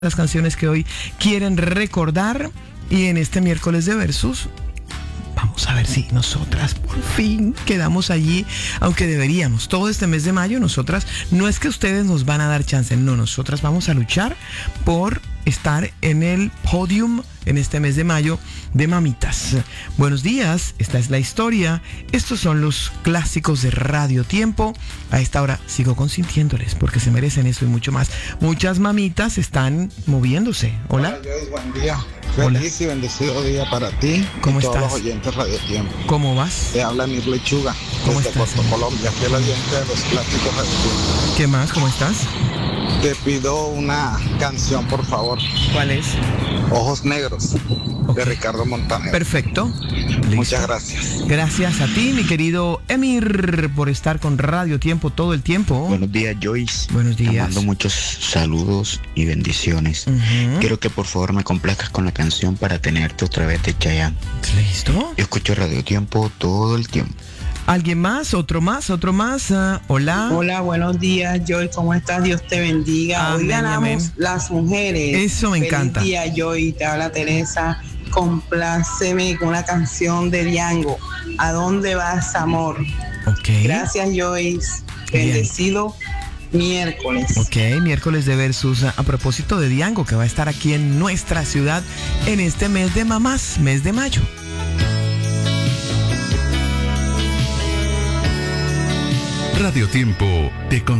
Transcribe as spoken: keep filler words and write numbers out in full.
las canciones que hoy quieren recordar. Y en este miércoles de Versus, vamos a ver si nosotras por fin quedamos allí, aunque deberíamos. Todo este mes de mayo, nosotras, no es que ustedes nos van a dar chance, no, nosotras vamos a luchar por estar en el podium en este mes de mayo de Mamitas. Buenos días, esta es la historia, estos son los clásicos de Radio Tiempo. A esta hora sigo consintiéndoles porque se merecen eso y mucho más. Muchas mamitas están moviéndose. Hola. Hola, Joyce, buen día. Feliz Hola. y bendecido día para ti. ¿Cómo y estás? todos los oyentes Radio Tiempo. ¿Cómo vas? Te habla Mir Lechuga ¿Cómo desde estás? Puerto Colombia, fiel oyente de los clásicos Radio Tiempo. ¿Qué más? ¿Cómo estás? Te pido una canción, por favor. ¿Cuál es? Ojos Negros, okay, de Ricardo Montaner. Perfecto. Listo. Muchas gracias. Gracias a ti, mi querido Emir, por estar con Radio Tiempo todo el tiempo. Buenos días, Joyce. Buenos días. Te mando muchos saludos y bendiciones. Uh-huh. Quiero que por favor me complazcas con la canción Para Tenerte Otra Vez de Chayanne. ¿Listo? Yo escucho Radio Tiempo todo el tiempo. ¿Alguien más? ¿Otro más? ¿Otro más? Uh, hola. Hola, buenos días, Joy. ¿Cómo estás? Dios te bendiga. Amén, Hoy ganamos amén. las mujeres. Eso me Feliz encanta. día, Joy. Te habla Teresa. Compláceme con una canción de Diango. ¿A dónde vas, amor? Ok. Gracias, Joyce. Bendecido miércoles. Ok, miércoles de Versus. A propósito de Diango, que va a estar aquí en nuestra ciudad en este mes de mamás, mes de mayo. Radio Tiempo te con